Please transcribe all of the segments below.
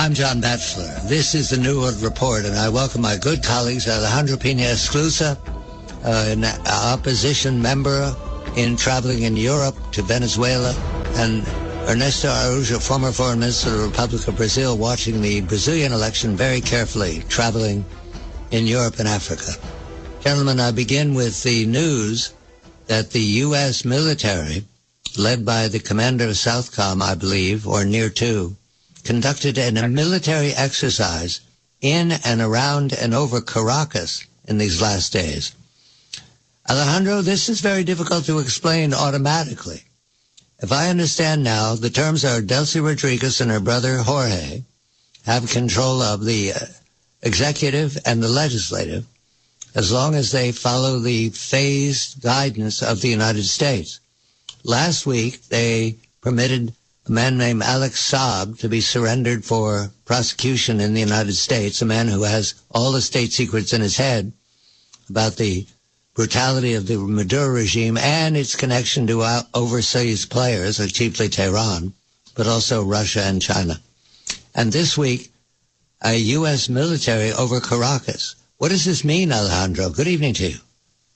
I'm John Batchelor. This is the New World Report, and I welcome my good colleagues Alejandro Pina Esclusa, an opposition member traveling in Europe to Venezuela, and Ernesto Araújo, former foreign minister of the Republic of Brazil, watching the Brazilian election very carefully, traveling in Europe and Africa. Gentlemen, I begin with the news that the U.S. military, led by the commander of Southcom, I believe, or near to, conducted a military exercise in and around and over Caracas in these last days. Alejandro, this is very difficult to explain automatically. If I understand now, the terms are Delcy Rodriguez and her brother Jorge have control of the executive and the legislative as long as they follow the phased guidance of the United States. Last week, they permitted a man named Alex Saab to be surrendered for prosecution in the United States, a man who has all the state secrets in his head about the brutality of the Maduro regime and its connection to overseas players, chiefly Tehran, but also Russia and China. And this week, a U.S. military over Caracas. What does this mean, Alejandro? Good evening to you.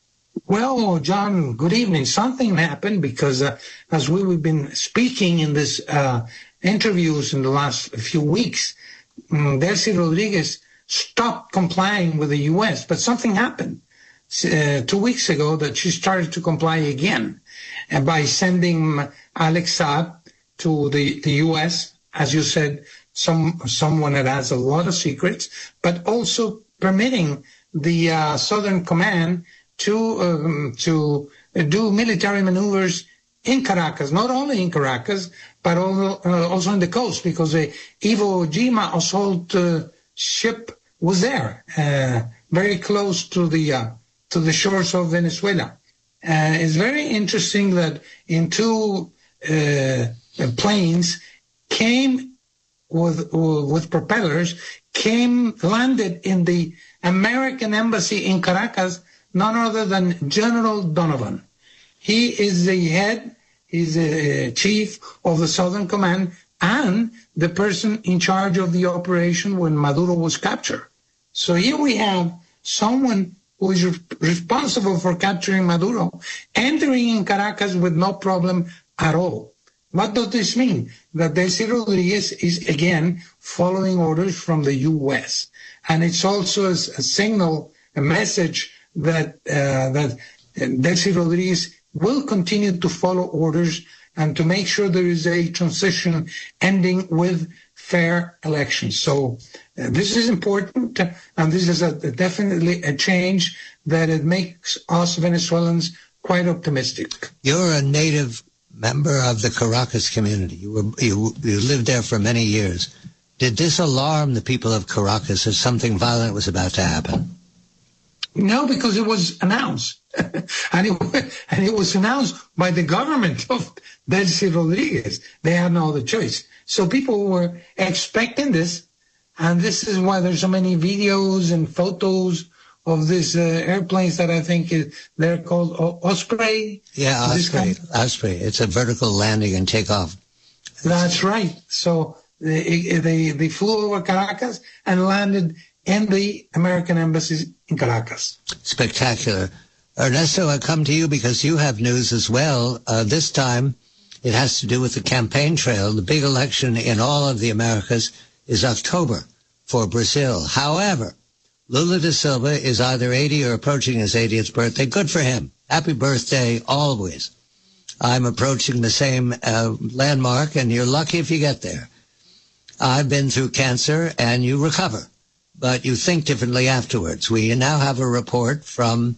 Well, John, good evening. Something happened because as we've been speaking in this interviews in the last few weeks, Delcy Rodriguez stopped complying with the U.S., but something happened 2 weeks ago that she started to comply again by sending Alex Saab to the U.S., as you said, someone that has a lot of secrets, but also permitting the Southern Command to do military maneuvers in Caracas, not only in Caracas, but also on the coast, because the Iwo Jima assault ship was there, very close to the shores of Venezuela. It's very interesting that in two planes came with propellers, landed in the American embassy in Caracas, none other than General Donovan. He is the head, he's the chief of the Southern Command and the person in charge of the operation when Maduro was captured. So here we have someone who is responsible for capturing Maduro entering in Caracas with no problem at all. What does this mean? That Delcy Rodriguez is again following orders from the U.S. And it's also a signal, a message that Delcy Rodriguez will continue to follow orders and to make sure there is a transition ending with fair elections. So this is important, and this is definitely a change that it makes us Venezuelans quite optimistic. You're a native member of the Caracas community. You lived there for many years. Did this alarm the people of Caracas that something violent was about to happen? No, because it was announced. and it was announced by the government of Delcy Rodriguez. They had no other choice. So people were expecting this, and this is why there's so many videos and photos of these airplanes that I think they're called Osprey. Yeah, Osprey. It's a vertical landing and takeoff. That's right. So they flew over Caracas and landed in the American embassy in Caracas. Spectacular. Ernesto, I come to you because you have news as well. This time, it has to do with the campaign trail. The big election in all of the Americas is October for Brazil. However, Lula da Silva is either 80 or approaching his 80th birthday. Good for him. Happy birthday, always. I'm approaching the same landmark, and you're lucky if you get there. I've been through cancer, and you recover, but you think differently afterwards. We now have a report from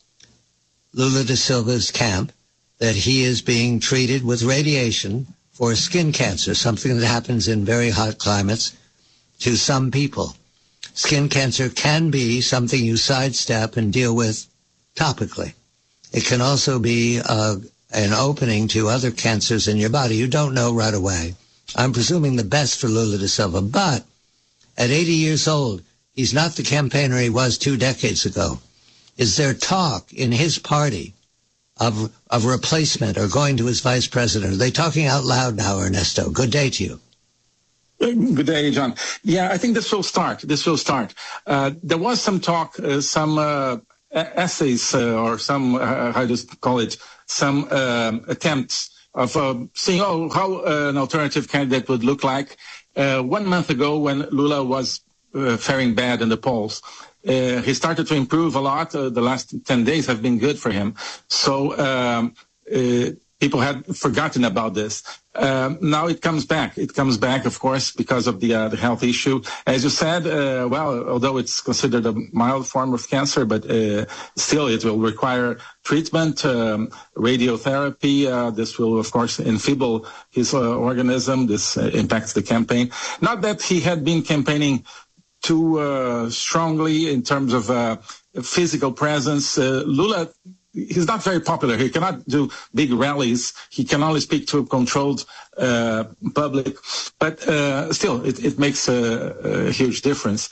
Lula da Silva's camp that he is being treated with radiation for skin cancer, something that happens in very hot climates to some people. Skin cancer can be something you sidestep and deal with topically. It can also be an opening to other cancers in your body. You don't know right away. I'm presuming the best for Lula da Silva, but at 80 years old, he's not the campaigner he was 2 decades ago. Is there talk in his party of replacement or going to his vice president? Are they talking out loud now, Ernesto? Good day to you. Good day, John. Yeah, I think this will start. There was some talk, some essays or some, how to call it, some attempts of seeing how an alternative candidate would look like. 1 month ago, when Lula was faring bad in the polls, he started to improve a lot. The last 10 days have been good for him. So people had forgotten about this. Now it comes back. It comes back, of course, because of the health issue. As you said, although it's considered a mild form of cancer, but still it will require treatment, radiotherapy. This will, of course, enfeeble his organism. This impacts the campaign. Not that he had been campaigning too strongly in terms of physical presence. Lula, he's not very popular. He cannot do big rallies. He can only speak to a controlled public. But still, it makes a huge difference.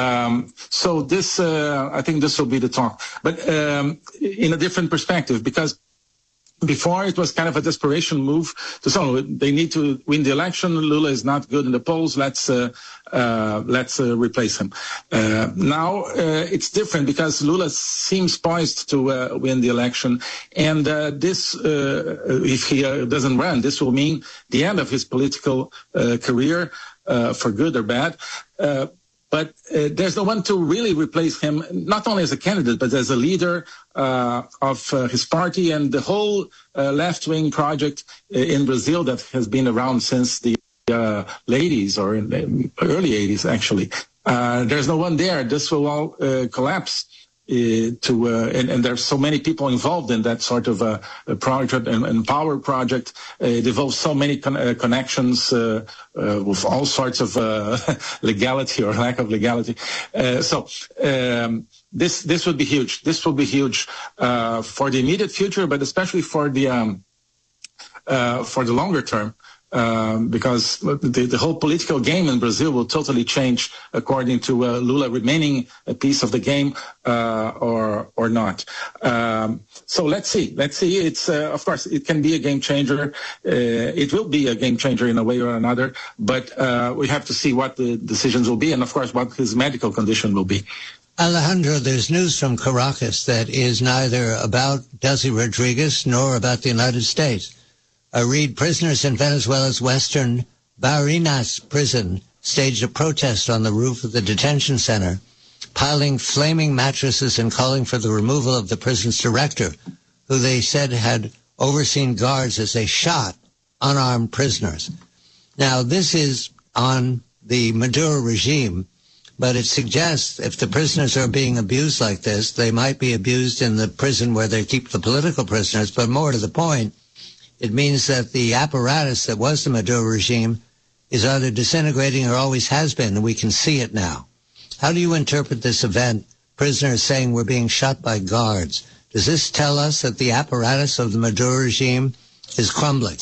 So this, I think this will be the talk. But in a different perspective, because before it was kind of a desperation move to say, they need to win the election. Lula is not good in the polls. Let's replace him. Now it's different because Lula seems poised to win the election, and this, if he doesn't run, this will mean the end of his political career, for good or bad. But there's no one to really replace him, not only as a candidate, but as a leader of his party and the whole left-wing project in Brazil that has been around since the late 80s or in the early 80s, actually. There's no one there. This will all collapse. And there's so many people involved in that sort of project and power project. It involves so many connections with all sorts of legality or lack of legality. So this would be huge. This will be huge for the immediate future, but especially for the longer term. Because the whole political game in Brazil will totally change according to Lula remaining a piece of the game or not. So let's see. It's of course it can be a game changer. It will be a game changer in a way or another. But we have to see what the decisions will be, and of course what his medical condition will be. Alejandro, there's news from Caracas that is neither about Delcy Rodriguez nor about the United States. Read prisoners in Venezuela's western Barinas prison staged a protest on the roof of the detention center, piling flaming mattresses and calling for the removal of the prison's director, who they said had overseen guards as they shot unarmed prisoners. Now, this is on the Maduro regime, but it suggests if the prisoners are being abused like this, they might be abused in the prison where they keep the political prisoners, but more to the point, it means that the apparatus that was the Maduro regime is either disintegrating or always has been, and we can see it now. How do you interpret this event, prisoners saying we're being shot by guards? Does this tell us that the apparatus of the Maduro regime is crumbling?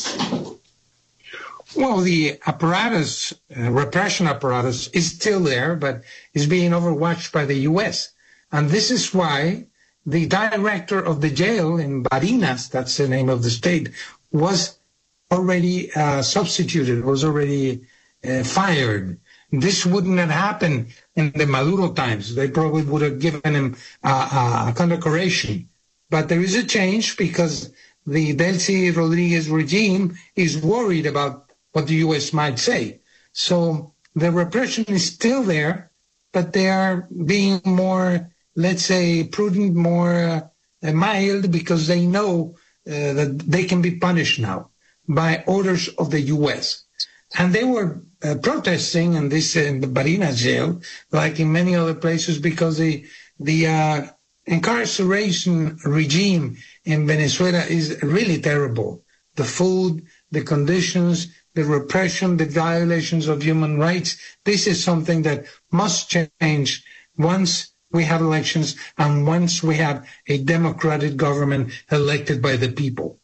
Well, the apparatus, repression apparatus, is still there, but is being overwatched by the U.S. And this is why the director of the jail in Barinas, that's the name of the state, was already substituted, was already fired. This wouldn't have happened in the Maduro times. They probably would have given him a condecoration. But there is a change because the Delcy Rodriguez regime is worried about what the U.S. might say. So the repression is still there, but they are being more, let's say, prudent, more mild, because they know that they can be punished now by orders of the U.S. And they were protesting in this in the Barinas jail, like in many other places, because the incarceration regime in Venezuela is really terrible. The food, the conditions, the repression, the violations of human rights. This is something that must change once we have elections and once we have a democratic government elected by the people.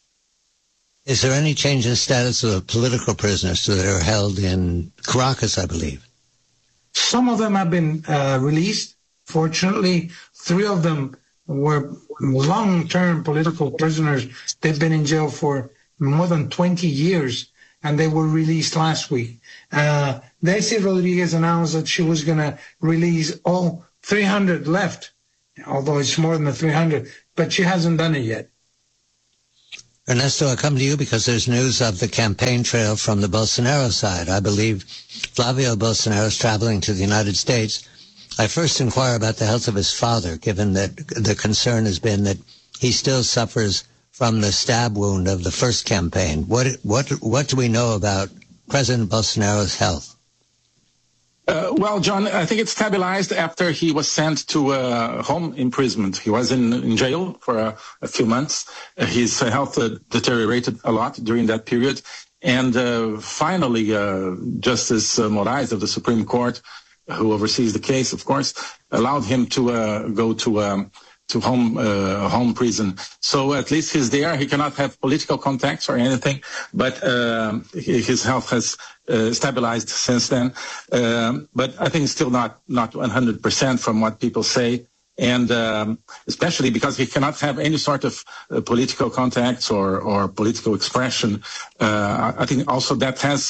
Is there any change in the status of the political prisoners that are held in Caracas, I believe? Some of them have been released. Fortunately, 3 of them were long-term political prisoners. They've been in jail for more than 20 years. and they were released last week. Delcy Rodriguez announced that she was going to release all 300 left, although it's more than the 300, but she hasn't done it yet. Ernesto, I come to you because there's news of the campaign trail from the Bolsonaro side. I believe Flavio Bolsonaro is traveling to the United States. I first inquire about the health of his father, given that the concern has been that he still suffers from the stab wound of the first campaign. What do we know about President Bolsonaro's health? Well, John, I think it stabilized after he was sent to home imprisonment. He was in jail for a few months. His health deteriorated a lot during that period. And finally, Justice Moraes of the Supreme Court, who oversees the case, of course, allowed him to go to home prison. So at least he's there. He cannot have political contacts or anything, but his health has stabilized since then. But I think it's still not 100% from what people say. And especially because he cannot have any sort of political contacts or political expression. I think also that has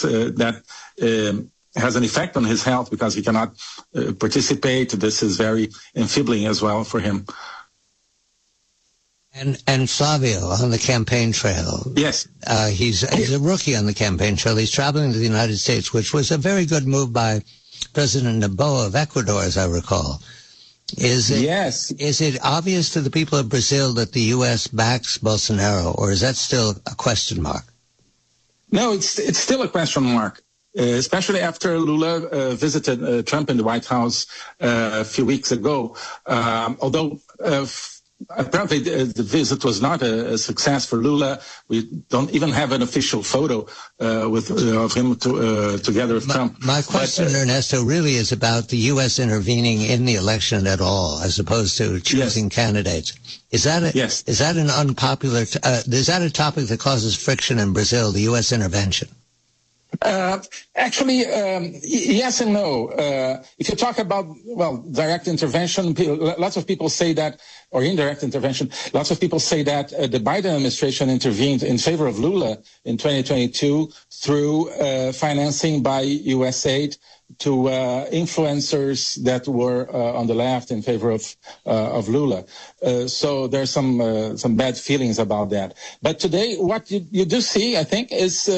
an effect on his health because he cannot participate. This is very enfeebling as well for him. And Flavio on the campaign trail. Yes. He's a rookie on the campaign trail. He's traveling to the United States, which was a very good move by President Noboa of Ecuador, as I recall. Yes. Is it obvious to the people of Brazil that the U.S. backs Bolsonaro, or is that still a question mark? No, it's still a question mark. Especially after Lula visited Trump in the White House a few weeks ago. Although apparently the visit was not a success for Lula. We don't even have an official photo of him together with Trump. My question, Ernesto, really is about the U.S. intervening in the election at all, as opposed to choosing candidates. Is that an unpopular? Is that a topic that causes friction in Brazil? The U.S. intervention. Actually, yes and no. If you talk about, direct intervention, lots of people say that, or indirect intervention, lots of people say that the Biden administration intervened in favor of Lula in 2022 through financing by U.S. aid to influencers that were on the left in favor of Lula. So there's some bad feelings about that. But today, what you do see, I think, is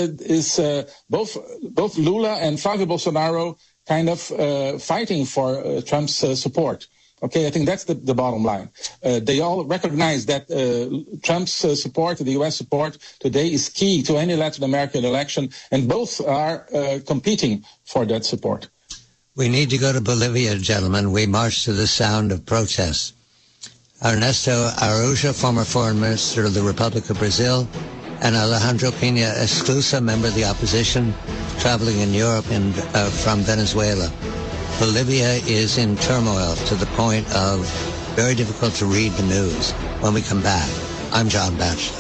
both Lula and Flavio Bolsonaro kind of fighting for Trump's support. Okay, I think that's the bottom line. They all recognize that Trump's support, the U.S. support today is key to any Latin American election, and both are competing for that support. We need to go to Bolivia, gentlemen. We march to the sound of protests. Ernesto Araújo, former foreign minister of the Republic of Brazil, and Alejandro Pina Esclusa, member of the opposition, traveling in Europe and from Venezuela. Bolivia is in turmoil to the point of very difficult to read the news. When we come back, I'm John Batchelor.